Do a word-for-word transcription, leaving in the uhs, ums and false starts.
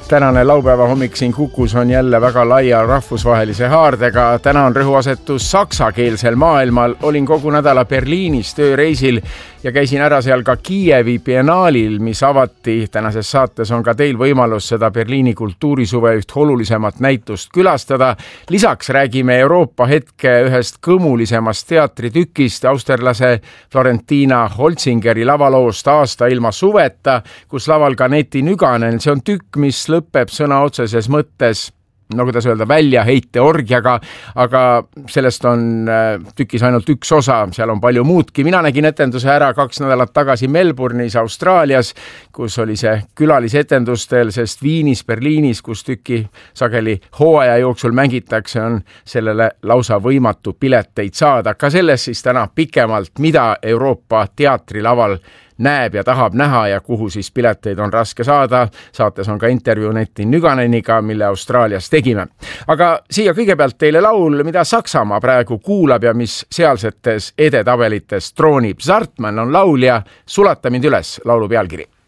tänane laupäeva hommik siin Kukus on jälle väga laia rahvusvahelise haardega. Täna on rõhuasetus saksakeelsel maailmal. Olin kogu nädala Berliinis tööreisil ja käisin ära seal ka Kiievi biennaalil, mis avati. Tänases saates on ka teil võimalus seda Berliini kultuurisuve üht olulisemat näitust külastada. Lisaks räägime Euroopa hetke ühest kõmulisemast teatritükist, austerlase Florentina Holzingeri lavaloost Aasta ilma suveta, kus laval ka Neeti Nyganen. See on tükk, mis lõpeb sõna otseses mõttes, no kuidas öelda, väljaheite orgiaga, aga sellest on tükis ainult üks osa, seal on palju muudki. Mina nägin etenduse ära kaks nädalat tagasi Melbourne'is, Austraalias, kus oli see külalisetendustel, sest Viinis, Berliinis, kus tüki sageli hooaja jooksul mängitakse, on sellele lausa võimatu pileteid saada. Ka selles siis täna pikemalt, mida Euroopa teatrilaval näeb ja tahab näha ja kuhu siis pileteid on raske saada. Saates on ka intervjuu Neeti Nyganeniga, mille Austraalias tegime. Aga siia kõigepealt teile laul, mida Saksamaa praegu kuulab ja mis sealsetes edetabelites troonib. Zartmann on laulja, Sulata mind üles, laulu pealkiri.